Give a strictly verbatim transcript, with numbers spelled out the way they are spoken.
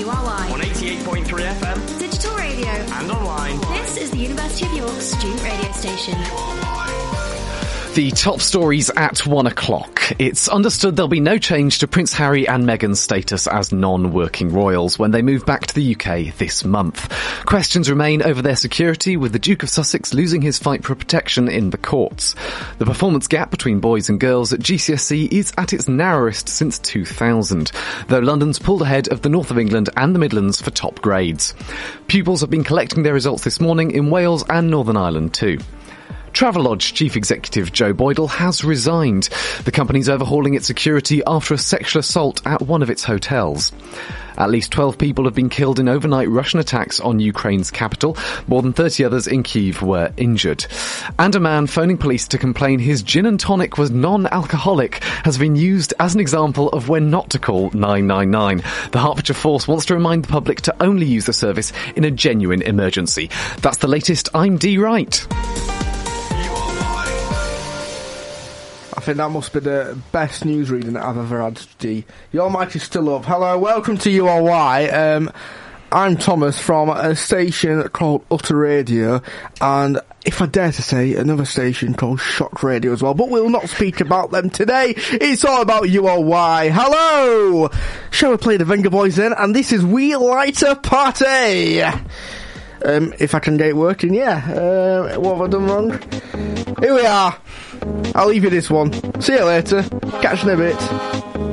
U R Y. On eighty-eight point three F M. Digital radio. And online. This is the University of York student radio station. The top stories at one o'clock. It's understood there'll be no change to Prince Harry and Meghan's status as non-working royals when they move back to the U K this month. Questions remain over their security, with the Duke of Sussex losing his fight for protection in the courts. The performance gap between boys and girls at G C S E is at its narrowest since two thousand, though London's pulled ahead of the North of England and the Midlands for top grades. Pupils have been collecting their results this morning in Wales and Northern Ireland too. Travelodge Chief Executive Joe Boydell has resigned. The company's overhauling its security after a sexual assault at one of its hotels. At least twelve people have been killed in overnight Russian attacks on Ukraine's capital. More than thirty others in Kyiv were injured. And a man phoning police to complain his gin and tonic was non-alcoholic has been used as an example of when not to call nine nine nine. The Hertfordshire Force wants to remind the public to only use the service in a genuine emergency. That's the latest. I'm Dee Wright. I think that must be the best news reading that I've ever had, Dee. Your mic is still up. Hello, welcome to U R Y. Um, I'm Thomas from a station called Utter Radio, and if I dare to say, another station called Shock Radio as well, but we'll not speak about them today. It's all about U R Y. Hello! Shall we play the Venga Boys then? And this is We Light a Party! Um, if I can get it working, yeah. Uh, what have I done wrong? Here we are. I'll leave you this one. See you later. Catch you in a bit.